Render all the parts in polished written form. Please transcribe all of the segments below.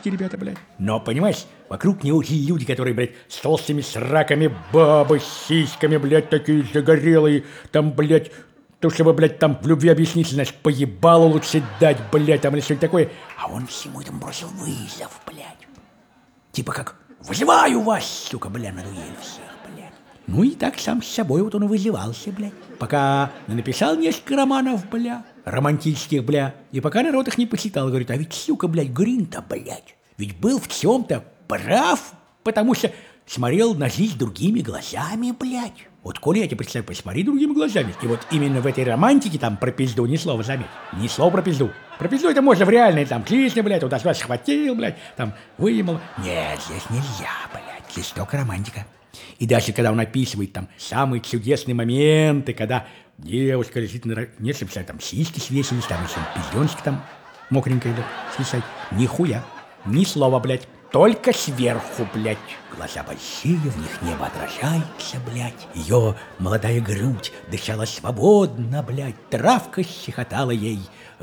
романтики, ребята, блядь. Но, понимаешь, вокруг него люди, которые, блядь, с толстыми сраками, бабы с сиськами, блядь, такие загорелые, там, блядь, то, чтобы, блядь, там в любви объясниться, значит, поебало лучше дать, блядь, там, или что-нибудь такое. А он всему этому бросил вызов, блядь. Типа как, вызываю вас, сука, бля, на дуэль всех, блядь. Ну и так сам с собой вот он и вызывался, блядь. Пока не написал несколько романов, бля, романтических, бля, и пока народ их не посчитал, говорит, а ведь, сука, блядь, Грин-то, блядь, ведь был в чем-то прав, потому что смотрел на жизнь другими глазами, блядь. Вот, Коля, я тебе представляю, посмотри другими глазами. И вот именно в этой романтике там про пизду ни слова, заметь. Ни слова про пизду. Про пизду это можно в реальной там жизни, блядь, вот вас схватил, блядь, там выемал. Нет, здесь нельзя, блядь, здесь только романтика. И даже когда он описывает там самые чудесные моменты, когда девушка лежит на... Нет, чтобы там сиськи свесились, там еще пизденчик там мокренькая, блядь, свисать. Нихуя, ни слова, блядь. Только сверху, блядь. Глаза большие, в них небо отражается, блядь. Ее молодая грудь дышала свободно, блядь. Травка щекотала ей,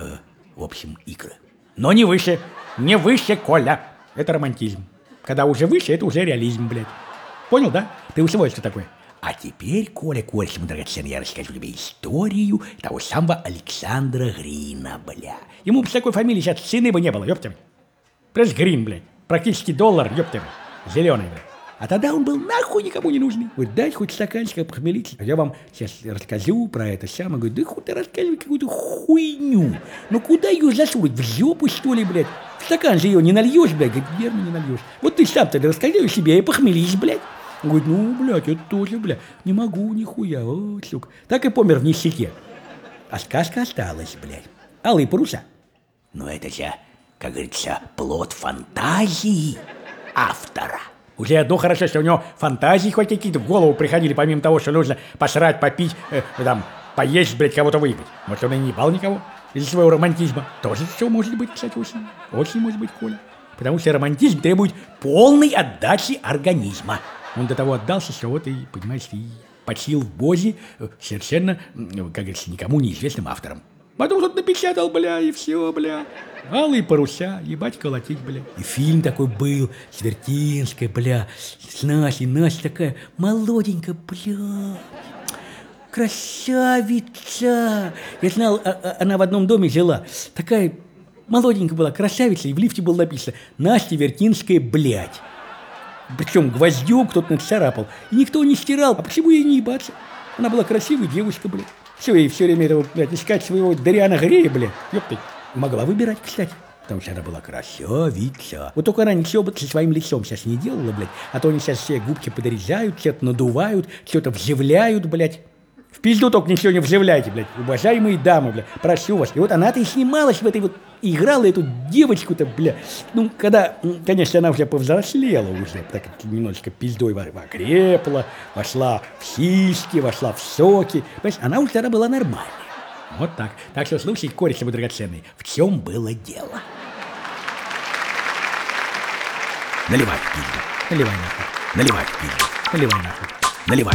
в общем, икры. Но не выше, не выше, Коля. Это романтизм. Когда уже выше, это уже реализм, блядь. Понял, да? Ты усвоил, что такое? А теперь, Коля, мой драгоценный, я расскажу тебе историю того самого Александра Грина, бля. Ему бы с такой фамилией сейчас цены бы не было, ёптя. Просто Грин, блядь. Практически доллар, ёптя. Зеленый, блядь. А тогда он был нахуй никому не нужный. Говорит, дай хоть стаканчик похмелиться. Я вам сейчас расскажу про это самое. Говорит, да хоть ты рассказывай какую-то хуйню. Ну куда ее засунуть? В жопу, что ли, блядь? В стакан же ее не нальешь, блядь. Говорит, верно, не нальешь. Вот ты сам тогда расскажи себе и похмелись, блядь. Он говорит, ну, блядь, это тоже, блядь. Не могу, нихуя, вот, сука. Так и помер в нищете. А сказка осталась, блядь. Алые паруса. Но это же, как говорится, плод фантазии автора. Уже одно хорошо, что у него фантазии хоть какие-то в голову приходили, помимо того, что нужно посрать, попить, там, поесть, блядь, кого-то выебать. Может, он и не ебал никого из-за своего романтизма. Тоже все может быть, кстати, очень. Очень может быть, Коля. Потому что романтизм требует полной отдачи организма. Он до того отдался, что вот и, понимаешь, и почил в бозе совершенно, как говорится, никому неизвестным автором. Потом тут напечатал, бля, и все, бля. Алые паруса, ебать колотить, бля. И фильм такой был, с Вертинской, бля, с Настей. Настя такая молоденькая, бля. Красавица. Я знал, она в одном доме жила. Такая молоденькая была, красавица. И в лифте было написано «Настя Вертинская, блядь». Причем гвоздем кто-то нацарапал. И никто не стирал. А почему ей не ебаться? Она была красивая девушка, блядь. Все, ей все время этого, блядь, искать своего Дариана Грея, блядь. Ёпты. Могла выбирать, кстати. Потому что она была красавица. Вот только она ничего бы со своим лицом сейчас не делала, блядь. А то они сейчас все губки подрезают, что-то надувают, что-то вживляют, блядь. В пизду только ничего не вживляйте, блядь. Уважаемые дамы, блядь. Прошу вас. И вот она-то и снималась в этой вот... Играла эту девочку-то, бля. Ну, когда, конечно, она уже повзрослела уже, так немножечко пиздой окрепла, вошла в сиськи, вошла в соки. Понимаешь, она уже тогда была нормальная. Вот так. Так что, слушай, кореш мой драгоценный, в чем было дело? Наливай в пизду. Наливай нахуй. Наливай в пизду. Наливай нахуй. Наливай.